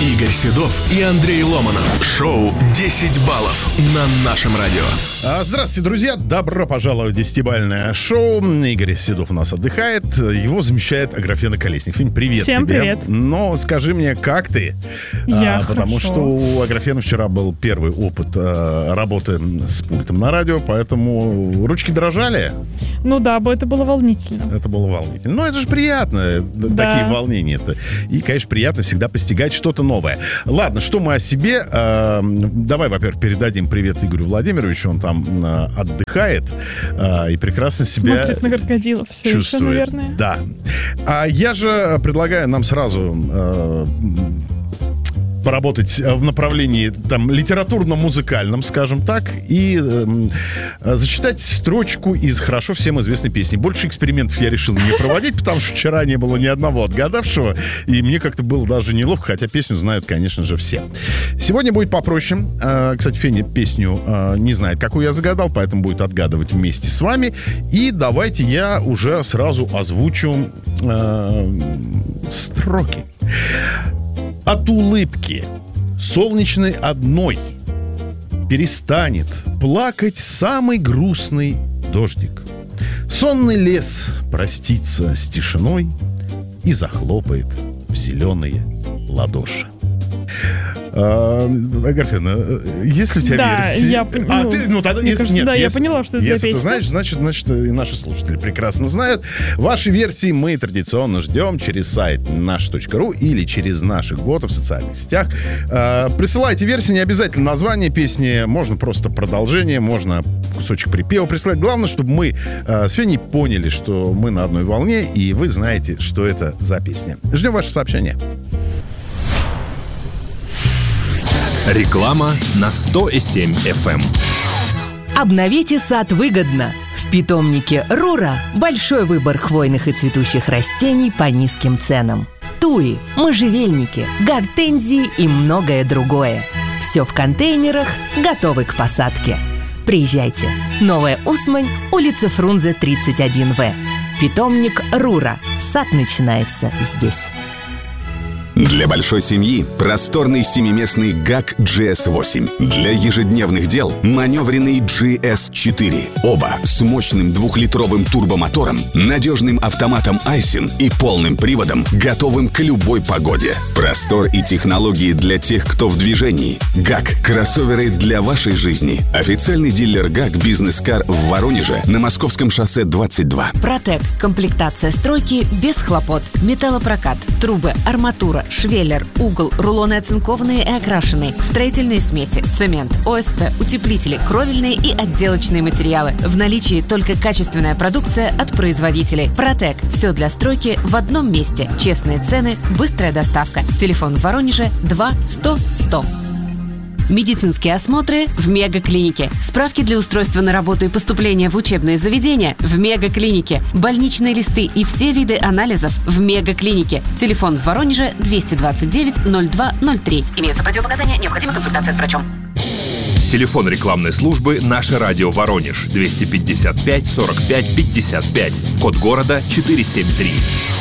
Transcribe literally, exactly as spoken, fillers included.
Игорь Седов и Андрей Ломанов. Шоу «десять баллов» на нашем радио. Здравствуйте, друзья. Добро пожаловать в десятибалльное шоу. Игорь Седов у нас отдыхает. Его замещает Аграфена Колесник. Финь, привет Всем тебе. привет. Но скажи мне, как ты? Я а, Потому хорошо. что у Аграфена вчера был первый опыт а, работы с пультом на радио, поэтому ручки дрожали. Ну да, бы это было волнительно. Это было волнительно. Но это же приятно, Да. такие волнения-то. И, конечно, приятно всегда постигать что-то новое. Ладно, что мы о себе? А, давай, во-первых, передадим привет Игорю Владимировичу. Он там а, отдыхает а, и прекрасно себя Смотрит на крокодилов все чувствует. еще, наверное. Да. А я же предлагаю нам сразу а, поработать в направлении там литературно-музыкальном, скажем так, и э, зачитать строчку из хорошо всем известной песни. Больше экспериментов я решил не проводить, потому что вчера не было ни одного отгадавшего, и мне как-то было даже неловко, хотя песню знают, конечно же, все. Сегодня будет попроще. Э, кстати, Феня песню э, не знает, какую я загадал, поэтому будет отгадывать вместе с вами. И давайте я уже сразу озвучу э, строки. От улыбки солнечной одной перестанет плакать самый грустный дождик. Сонный лес простится с тишиной и захлопает в зеленые ладоши. А, Аграфена, есть ли у тебя Да, версии? я А, ну, ты, ну, тогда, мне если, кажется, нет, да, я если, поняла, что это за если ты песня. знаешь, значит, значит, и наши слушатели прекрасно знают. Ваши версии мы традиционно ждем через сайт наш точка ру или через наших ботов в социальных сетях. А, присылайте версии, не обязательно название песни, можно просто продолжение, можно кусочек припева присылать. Главное, чтобы мы а, с Феней поняли, что мы на одной волне, и вы знаете, что это за песня. Ждем ваше сообщение. Реклама на сто семь эф эм. Обновите сад выгодно. В питомнике «Рура» большой выбор хвойных и цветущих растений по низким ценам. Туи, можжевельники, гортензии и многое другое. Все в контейнерах, готовы к посадке. Приезжайте. Новая Усмань, улица Фрунзе, тридцать один вэ. Питомник «Рура». Сад начинается здесь. Для большой семьи просторный семиместный гак джи эс восемь. Для ежедневных дел маневренный джи эс четыре. Оба с мощным двухлитровым турбомотором, надежным автоматом Айсин и полным приводом, готовым к любой погоде. Простор и технологии для тех, кто в движении. ГАК – кроссоверы для вашей жизни. Официальный дилер ГАК «Бизнес-кар» в Воронеже на Московском шоссе двадцать два. Протек. Комплектация стройки без хлопот. Металлопрокат, трубы, арматура, швеллер, угол, рулоны оцинкованные и окрашенные, строительные смеси, цемент, о эс пэ, утеплители, кровельные и отделочные материалы. В наличии только качественная продукция от производителей. Протек. Все для стройки в одном месте. Честные цены, быстрая доставка. Телефон в Воронеже два сто сто. Медицинские осмотры в Мегаклинике. Справки для устройства на работу и поступления в учебные заведения в Мегаклинике. Больничные листы и все виды анализов в Мегаклинике. Телефон в Воронеже двести двадцать девять ноль два ноль три. Имеются противопоказания, необходима консультация с врачом. Телефон рекламной службы «Наше радио Воронеж» двести пятьдесят пять сорок пять пятьдесят пять. Код города четыреста семьдесят три.